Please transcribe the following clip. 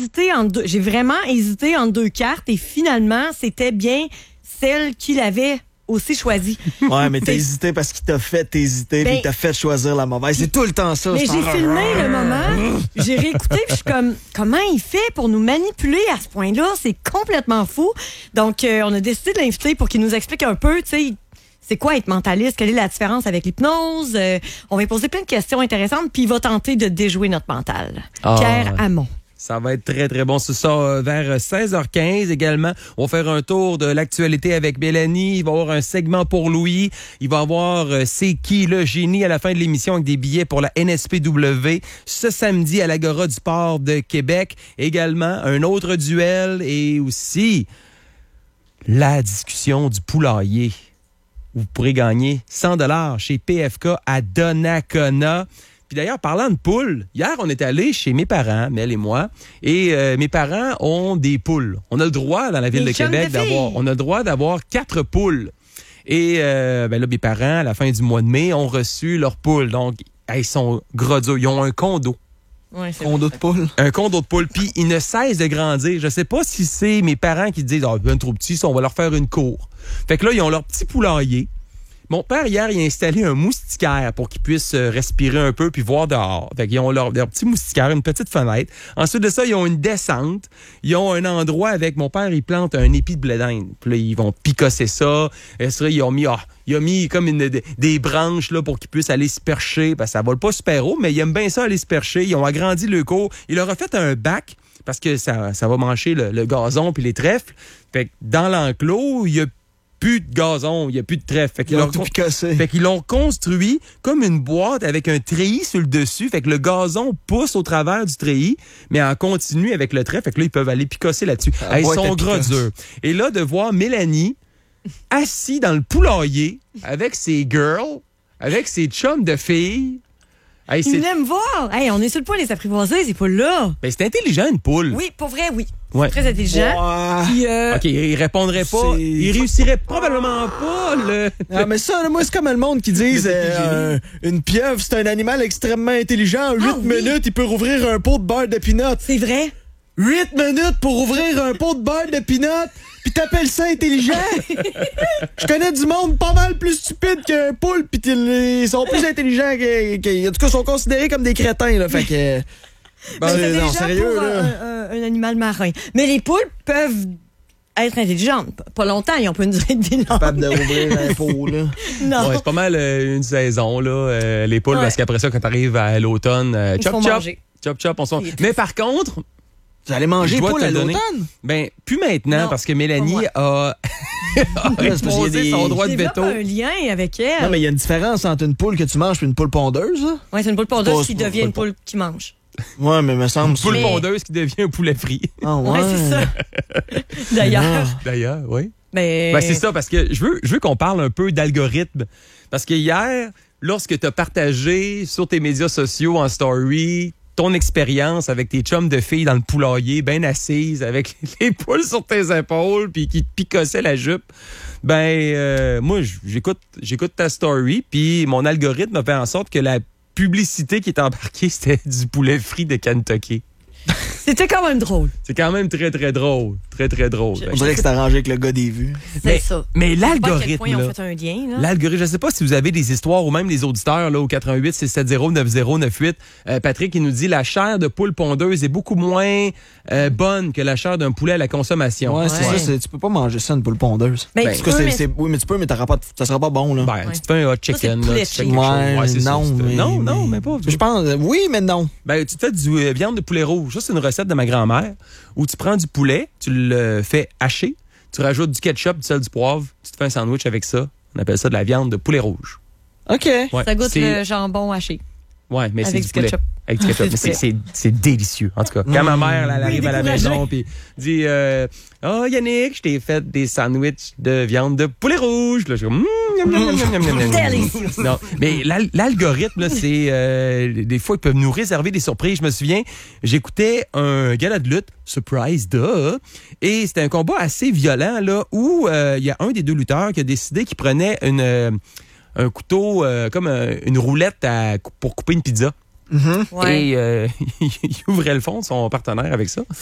j'ai vraiment hésité entre deux cartes et finalement, c'était bien celle qu'il avait aussi choisie. Ouais, mais t'as hésité parce qu'il t'a fait hésiter puis il t'a fait choisir la mauvaise. C'est tout le temps ça. Mais j'ai filmé le moment, j'ai réécouté puis je suis comme, comment il fait pour nous manipuler à ce point-là? C'est complètement fou. Donc, on a décidé de l'inviter pour qu'il nous explique un peu, tu sais, c'est quoi être mentaliste? Quelle est la différence avec l'hypnose? On va lui poser plein de questions intéressantes, puis il va tenter de déjouer notre mental. Pierre Hamon. Ça va être très, très bon. C'est ça, vers 16h15 également. On va faire un tour de l'actualité avec Mélanie. Il va y avoir un segment pour Louis. Il va y avoir C'est qui le génie à la fin de l'émission avec des billets pour la NSPW. Ce samedi à l'Agora du Port de Québec. Également, un autre duel et aussi la discussion du poulailler. Vous pourrez gagner 100$ chez PFK à Donnacona. Puis d'ailleurs, parlant de poules, hier, on est allé chez mes parents, Mel et moi, et mes parents ont des poules. On a le droit, dans la ville de Québec, d'avoir 4 poules. Et là, mes parents, à la fin du mois de mai, ont reçu leurs poules. Donc, ils sont gros durs. Ils ont un condo. Ouais, condo de poule. Un condo de poule. Puis, ils ne cessent de grandir. Je sais pas si c'est mes parents qui disent « Ah, ben trop petit, ça, on va leur faire une cour. » Fait que là, ils ont leur petit poulailler. Mon père, hier, il a installé un moustiquaire pour qu'ils puissent respirer un peu puis voir dehors. Fait qu'ils ont leur petit moustiquaire, une petite fenêtre. Ensuite de ça, ils ont une descente. Ils ont un endroit avec... Mon père, il plante un épi de blé d'Inde. Puis là, ils vont picosser ça. Et ça, il a mis comme des branches là pour qu'ils puissent aller se percher. Parce que ça vole pas super haut, mais ils aiment bien ça aller se percher. Ils ont agrandi le cours. Il leur a fait un bac parce que ça va manger le gazon puis les trèfles. Fait que dans l'enclos, il y a plus de gazon, il n'y a plus de trèfle. Fait qu'ils l'ont construit comme une boîte avec un treillis sur le dessus. Fait que le gazon pousse au travers du treillis, mais en continu avec le trèfle. Fait que là, ils peuvent aller picosser là-dessus. Ils sont gros durs. Et là, de voir Mélanie assis dans le poulailler avec ses girls, avec ses chums de filles. Ils l'aiment voir. Hey, on est sur le point de les apprivoiser, ces poules-là. Ben, c'est intelligent, une poule. Oui, pour vrai, oui. Ouais. Très intelligent. Puis, OK, il répondrait pas. Il réussirait probablement pas le... Ah, mais ça, là, moi, c'est comme le monde qui dit une pieuvre, c'est un animal extrêmement intelligent. En 8 minutes, il peut rouvrir un pot de beurre de peanut. C'est vrai. 8 minutes pour ouvrir un pot de beurre de peanut, pis t'appelles ça intelligent? Je connais du monde pas mal plus stupide qu'un poule, pis ils sont plus intelligents en tout cas, ils sont considérés comme des crétins, là. Fait que... non, sérieux, là. Un animal marin. Mais les poules peuvent être intelligentes. Pas longtemps, ils ont pas une durée de vie longue. Capable d'ouvrir un pot, là. Non. Ouais, c'est pas mal une saison, là, les poules, parce qu'après ça, quand t'arrives à l'automne, chop, on s'en... Mais par contre... Vous allez manger poule à l'automne? Ben, plus maintenant, parce que Mélanie a exposé son droit de veto. Il y a un lien avec elle. Non, mais il y a une différence entre une poule que tu manges et une poule pondeuse, là. Oui, c'est une poule pondeuse qui devient une poule qui mange. Ouais, mais me semble... Une poule pondeuse qui devient un poulet frit. Ah ouais, c'est ça. D'ailleurs, oui. Ben, c'est ça, parce que je veux qu'on parle un peu d'algorithme. Parce que hier, lorsque tu as partagé sur tes médias sociaux en story ton expérience avec tes chums de filles dans le poulailler, bien assises, avec les poules sur tes épaules, puis qui te picossaient la jupe, moi, j'écoute ta story, puis mon algorithme a fait en sorte que la publicité qui est embarquée, c'était du poulet frit de Kentucky. C'était quand même drôle. C'est quand même très, très drôle. Très, très drôle. On dirait que c'est arrangé avec le gars des vues. C'est ça. Mais l'algorithme, à quel point ils ont fait un lien, là. L'algorithme, je ne sais pas si vous avez des histoires ou même les auditeurs là, au 88-670-9098. Patrick, il nous dit la chair de poule pondeuse est beaucoup moins bonne que la chair d'un poulet à la consommation. Ouais, c'est ça. Tu peux pas manger ça, une poule pondeuse. Oui, mais tu peux, mais ça sera pas bon, là. Tu te fais un hot chicken. Non, mais pas. Je pense, oui, mais non. Tu te fais du viande de poulet rouge. Ça, c'est une recette de ma grand-mère où tu prends du poulet, tu le fais hacher, tu rajoutes du ketchup, du sel, du poivre, tu te fais un sandwich avec ça. On appelle ça de la viande de poulet rouge. OK. Ouais, ça goûte le jambon haché. Ouais, mais c'est du poulet. Ketchup. Avec du ketchup. Mais c'est délicieux. En tout cas, quand ma mère, elle arrive à la maison puis dit oh Yannick, je t'ai fait des sandwichs de viande de poulet rouge. Là, je dis non, mais l'algorithme là, c'est des fois ils peuvent nous réserver des surprises. Je me souviens, j'écoutais un gala de lutte, surprise et c'était un combat assez violent là où il y a un des deux lutteurs qui a décidé qu'il prenait un couteau comme une roulette pour couper une pizza. Ouais. Et il ouvrait le fond de son partenaire avec ça.